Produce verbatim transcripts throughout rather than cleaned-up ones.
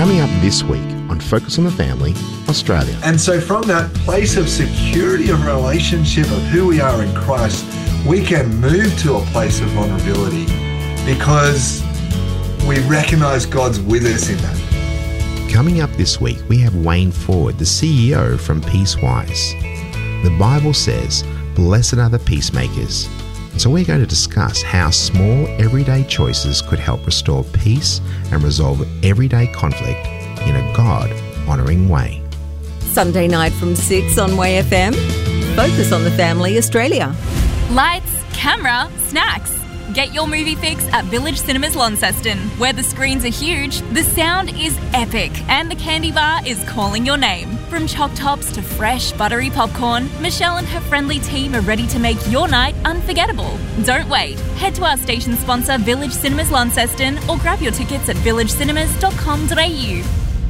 Coming up this week on Focus on the Family, Australia. And so from that place of security of relationship of who we are in Christ, we can move to a place of vulnerability because we recognise God's with us in that. Coming up this week, we have Wayne Ford, the C E O from Peacewise. The Bible says, "Blessed are the peacemakers." So we're going to discuss how small everyday choices could help restore peace and resolve everyday conflict in a God-honouring way. Sunday night from six on Way F M. Focus on the Family, Australia. Lights, camera, snacks. Get your movie fix at Village Cinemas Launceston, where the screens are huge, the sound is epic, and the candy bar is calling your name. From choc tops to fresh, buttery popcorn, Michelle and her friendly team are ready to make your night unforgettable. Don't wait. Head to our station sponsor, Village Cinemas Launceston, or grab your tickets at village cinemas dot com dot a u.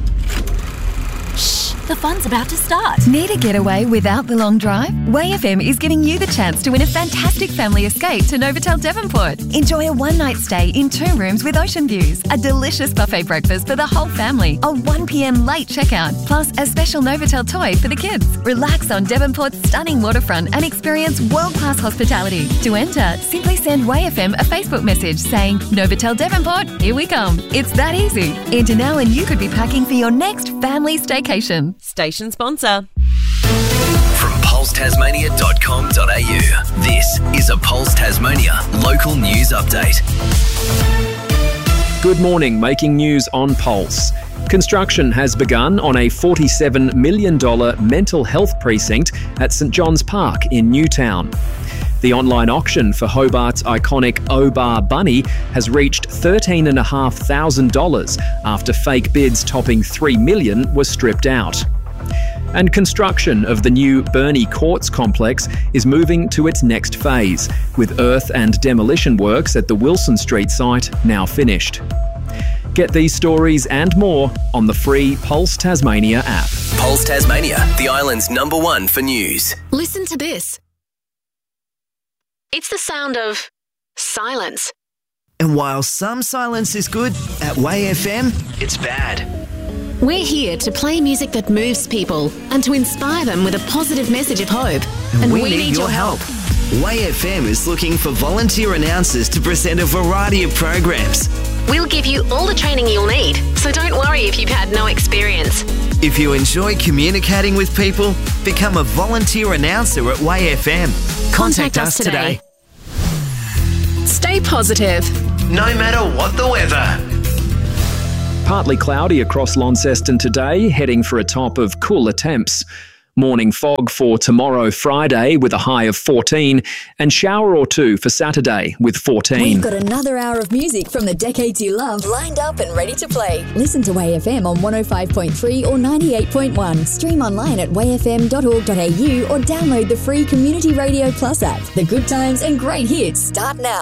Shh, the fun's about to start. Need a getaway without the long drive? Way F M is giving you the chance to win a fantastic family escape to Novotel Devonport. Enjoy a one-night stay in two rooms with ocean views, a delicious buffet breakfast for the whole family, a one p.m. late checkout, plus a special Novotel toy for the kids. Relax on Devonport's stunning waterfront and experience world-class hospitality. To enter, simply send Way F M a Facebook message saying, "Novotel Devonport, here we come." It's that easy. Enter now and you could be packing for your next family staycation. Station sponsor. From pulse tasmania dot com dot a u, this is a Pulse Tasmania local news update. Good morning, making news on Pulse. Construction has begun on a forty-seven million dollars mental health precinct at St John's Park in Newtown. The online auction for Hobart's iconic O-Bar Bunny has reached thirteen thousand five hundred dollars after fake bids topping three million dollars were stripped out. And construction of the new Burnie Courts complex is moving to its next phase, with earth and demolition works at the Wilson Street site now finished. Get these stories and more on the free Pulse Tasmania app. Pulse Tasmania, the island's number one for news. Listen to this. It's the sound of silence. And while some silence is good, at Way F M, it's bad. We're here to play music that moves people and to inspire them with a positive message of hope. And, and we, we need, need your help. help. Way F M is looking for volunteer announcers to present a variety of programs. We'll give you all the training you'll need, so don't worry if you've had no experience. If you enjoy communicating with people, become a volunteer announcer at Way F M. Contact, Contact us today. today. Stay positive. No matter what the weather. Partly cloudy across Launceston today, heading for a top of cooler temps. Morning fog for tomorrow, Friday, with a high of fourteen, and shower or two for Saturday with fourteen. We've got another hour of music from the decades you love lined up and ready to play. Listen to Way F M on one oh five point three or ninety-eight point one. Stream online at way f m dot org dot a u or download the free Community Radio Plus app. The good times and great hits start now.